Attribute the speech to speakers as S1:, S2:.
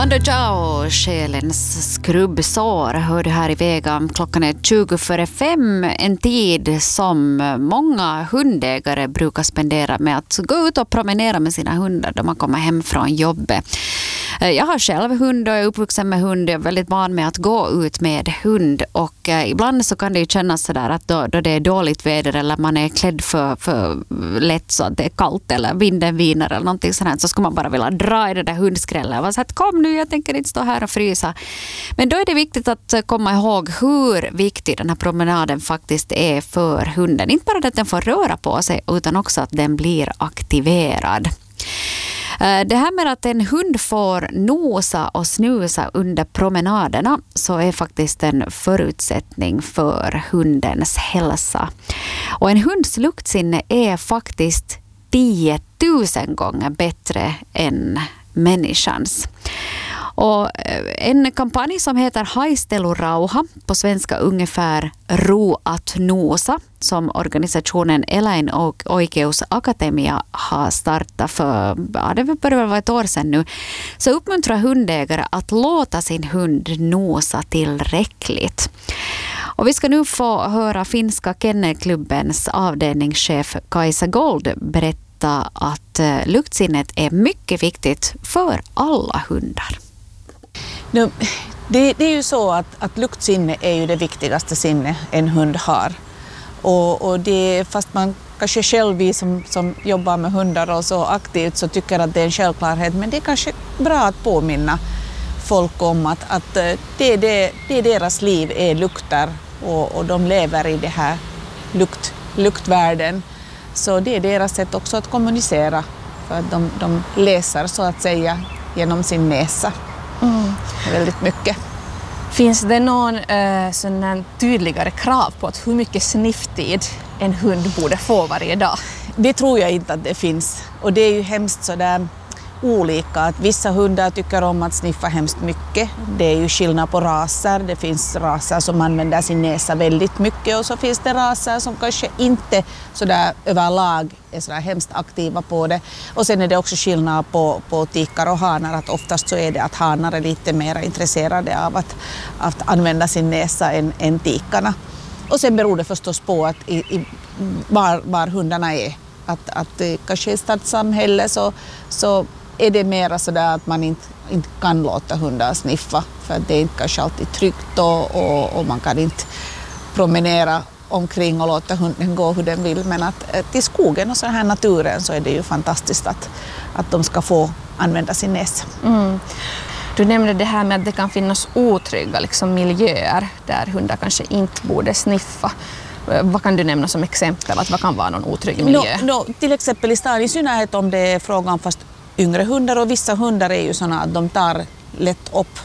S1: Mando Chao, själens skrubbsår, hör du här i Vega. Klockan är 5:20, en tid som många hundägare brukar spendera med att gå ut och promenera med sina hundar då man kommer hem från jobbet. Jag har själv hund och är uppvuxen med hund. Jag är väldigt van med att gå ut med hund. Och ibland så kan det ju kännas sådär att då det är dåligt väder eller man är klädd för lätt så att det är kallt eller vinden viner eller någonting sådär, så ska man bara vilja dra i det där hundskrällen och säga att kom nu, jag tänker inte stå här och frysa. Men då är det viktigt att komma ihåg hur viktig den här promenaden faktiskt är för hunden. Inte bara att den får röra på sig utan också att den blir aktiverad. Det här med att en hund får nosa och snusa under promenaderna så är faktiskt en förutsättning för hundens hälsa. Och en hunds luktsinne är faktiskt 10 000 gånger bättre än människans. Och en kampanj som heter Haistelurauha, på svenska ungefär Ro att nosa, som organisationen Eläinoikeus Akatemia har startat för, det börjar vara ett år sedan nu, så uppmuntrar hundägare att låta sin hund nosa tillräckligt. Och vi ska nu få höra finska kennelklubbens avdelningschef Kaisa Gold berätta att luktsinnet är mycket viktigt för alla hundar.
S2: Det är ju så att luktsinne är ju det viktigaste sinne en hund har. Och det, fast man kanske själv, vi som jobbar med hundar och så aktivt, så tycker att det är en självklarhet. Men det är kanske bra att påminna folk om att det är deras liv är lukter och de lever i det här luktvärlden. Så det är deras sätt också att kommunicera, för att de läser så att säga genom sin näsa. Väldigt mycket.
S3: Finns det någon sån tydligare krav på att hur mycket snifftid en hund borde få varje dag?
S2: Det tror jag inte att det finns. Och det är ju hemskt sådär olika. Att vissa hundar tycker om att sniffa hemskt mycket. Det är ju skillnad på raser. Det finns raser som använder sin näsa väldigt mycket. Och så finns det raser som kanske inte sådär överlag är sådär hemskt aktiva på det. Och sen är det också skillnad på tikar och hanar. Att oftast så är det att hanar är lite mer intresserade av att använda sin näsa än tikarna. Och sen beror det förstås på att var hundarna är. Att kanske i stadssamhälle så är det mer sådär att man inte kan låta hundar sniffa, för det är inte kanske alltid tryggt och man kan inte promenera omkring och låta hunden gå hur den vill. Men att till skogen och så här naturen så är det ju fantastiskt att de ska få använda sin näsa.
S3: Du nämnde det här med att det kan finnas otrygga miljöer där hundar kanske inte borde sniffa. Vad kan du nämna som exempel? Vad kan vara någon otrygg miljö?
S2: Till exempel i stan, i synnerhet om det är frågan om fast yngre hundar, och vissa hundar är ju sådana att de tar lätt upp